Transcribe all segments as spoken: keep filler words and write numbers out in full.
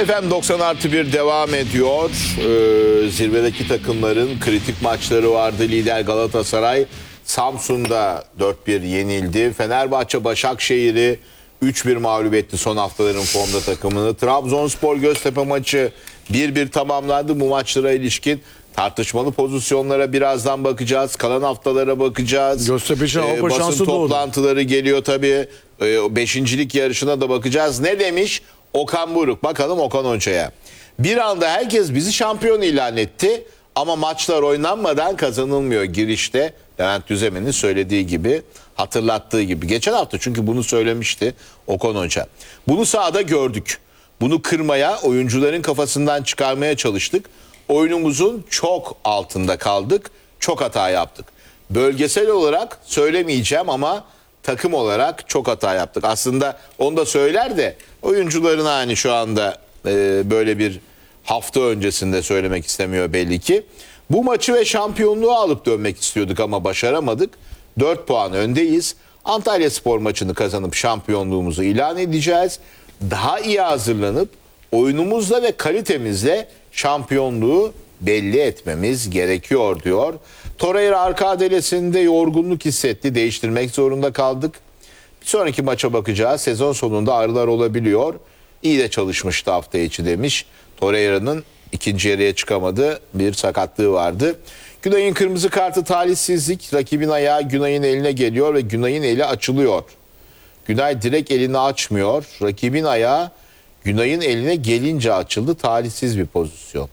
Efendim doksan artı bir devam ediyor. Ee, zirvedeki takımların kritik maçları vardı. Lider Galatasaray Samsun'da dört bir yenildi. Fenerbahçe Başakşehir'i üç bir mağlup etti son haftaların formda takımını. Trabzonspor Göztepe maçı bir bir tamamlandı. Bu maçlara ilişkin tartışmalı pozisyonlara birazdan bakacağız. Kalan haftalara bakacağız. Göztepe için Avrupa basın şansı doğdu. toplantıları geliyor tabii. Ee, beşincilik yarışına da bakacağız. Ne demiş Okan Buruk? Bakalım Okan Hoca'ya. Bir anda herkes bizi şampiyon ilan etti ama maçlar oynanmadan kazanılmıyor girişte. Levent Düzemen'in söylediği gibi, hatırlattığı gibi. Geçen hafta çünkü bunu söylemişti Okan Hoca. Bunu sahada gördük. Bunu kırmaya, oyuncuların kafasından çıkarmaya çalıştık. Oyunumuzun çok altında kaldık. Çok hata yaptık. Bölgesel olarak söylemeyeceğim ama takım olarak çok hata yaptık. Aslında onu da söyler de oyuncuların hani şu anda e, böyle bir hafta öncesinde söylemek istemiyor belli ki. Bu maçı ve şampiyonluğu alıp dönmek istiyorduk ama başaramadık. dört puan öndeyiz. Antalyaspor maçını kazanıp şampiyonluğumuzu ilan edeceğiz. Daha iyi hazırlanıp oyunumuzla ve kalitemizle şampiyonluğu belli etmemiz gerekiyor diyor. Torreira arka adelesinde yorgunluk hissetti. Değiştirmek zorunda kaldık. Bir sonraki maça bakacağız. Sezon sonunda ağrılar olabiliyor. İyi de çalışmıştı hafta içi demiş. Torreira'nın ikinci yarıya çıkamadı. Bir sakatlığı vardı. Günay'ın kırmızı kartı talihsizlik. Rakibin ayağı Günay'ın eline geliyor ve Günay'ın eli açılıyor. Günay direkt elini açmıyor. Rakibin ayağı Günay'ın eline gelince açıldı. Talihsiz bir pozisyon.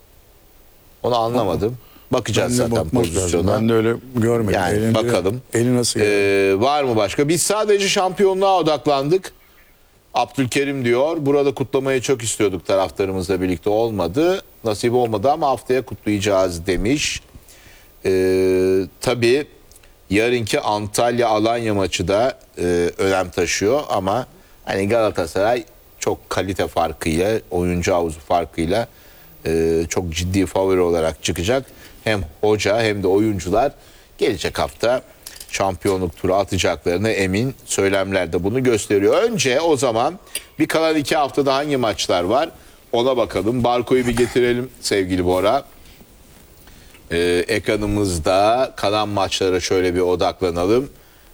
Onu anlamadım. Bakacağız zaten pozisyona. Ben de öyle görmedim. Yani Elinde, bakalım. Eli nasıl? Ee, var mı başka? Biz sadece şampiyonluğa odaklandık. Abdülkerim diyor. Burada kutlamayı çok istiyorduk taraftarımızla birlikte. Olmadı. Nasip olmadı ama haftaya kutlayacağız demiş. Ee, tabii yarınki Antalya-Alanya maçı da e, önem taşıyor ama hani Galatasaray çok kalite farkıyla, oyuncu havuzu farkıyla e, çok ciddi favori olarak çıkacak. Hem hoca hem de oyuncular gelecek hafta şampiyonluk turu atacaklarına emin, söylemler de bunu gösteriyor. Önce o zaman bir kalan iki haftada hangi maçlar var ona bakalım. Barko'yu bir getirelim sevgili Bora. Ee, ekranımızda kalan maçlara şöyle bir odaklanalım.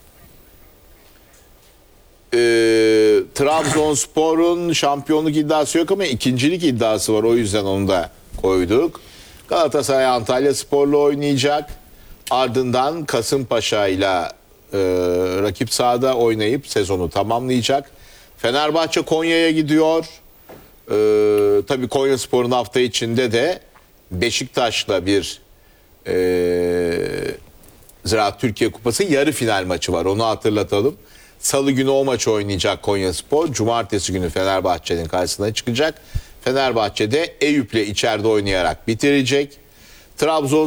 Ee, Trabzonspor'un şampiyonluk iddiası yok ama ikincilik iddiası var. O yüzden onu da koyduk. Galatasaray Antalyaspor'la oynayacak. Ardından Kasımpaşa ile rakip sahada oynayıp sezonu tamamlayacak. Fenerbahçe Konya'ya gidiyor. Ee, tabii Konyaspor'un hafta içinde de Beşiktaş'la bir e, Ziraat Türkiye Kupası yarı final maçı var. Onu hatırlatalım. Salı günü o maçı oynayacak Konyaspor. Cumartesi günü Fenerbahçe'nin karşısına çıkacak. Fenerbahçe'de Eyüp'le içeride oynayarak bitirecek. Trabzon